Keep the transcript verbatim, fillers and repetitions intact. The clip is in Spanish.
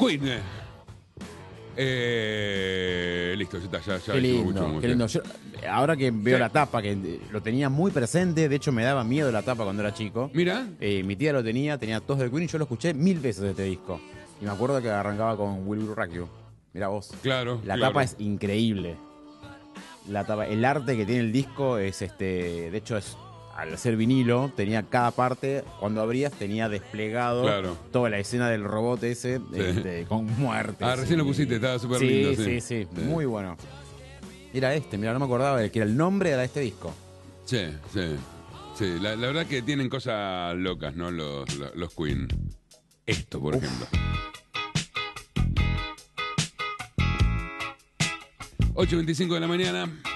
Queen. Eh, listo, ya está, ya, ya Qué hicimos lindo, mucho, mucho. qué lindo. Yo, ahora que veo Sí. la tapa, que lo tenía muy presente, de hecho me daba miedo la tapa cuando era chico. Mira. Eh, mi tía lo tenía, tenía tos de Queen y yo lo escuché mil veces este disco. Y me acuerdo que arrancaba con Will Will Rock You. Mirá vos. Claro, La claro. tapa es increíble. La tapa, el arte que tiene el disco es este. De hecho, es al ser vinilo, tenía cada parte, cuando abrías, tenía desplegado Claro. toda la escena del robot ese Sí. este, con muertes. Ah, recién y- lo pusiste, estaba súper sí, lindo, sí. Sí, sí, Sí. muy bueno. Era este, mira, no me acordaba de que era el nombre de este disco. Sí, sí. Sí, la, la verdad que tienen cosas locas, ¿no? Los, los, los Queen. Esto, por Uf. ejemplo. ocho y veinticinco de la mañana.